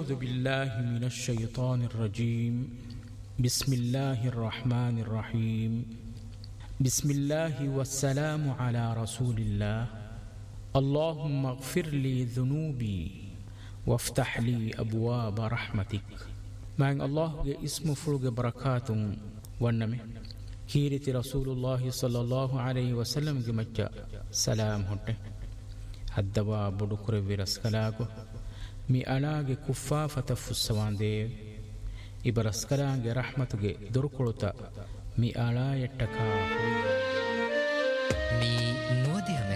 أعوذ بالله من الشيطان الرجيم بسم الله الرحمن الرحيم بسم الله والسلام على رسول الله اللهم اغفر لي ذنوبي وافتح لي أبواب رحمتك. مع الله اسم فلوغ بركات ونمي كيرتي رسول الله صلى الله عليه وسلم جمجا سلام هده الدوا بدكر برسكلاغو مي ألاغ كفافة فسوان دي إبرسكلاغ رحمتك دركلتا مي ألا يتكا مي نودي